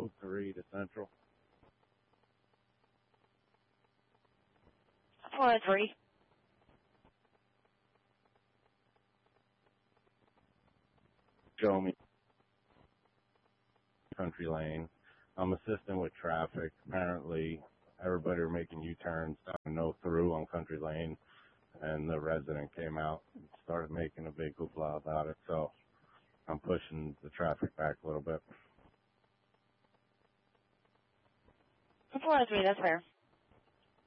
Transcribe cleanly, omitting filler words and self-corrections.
403 to Central. 403. Show me Country Lane. I'm assisting with traffic. Apparently, everybody are making U-turns down no through on Country Lane, and the resident came out and started making a big hoopla about it. So I'm pushing the traffic back a little bit. 403, that's fair.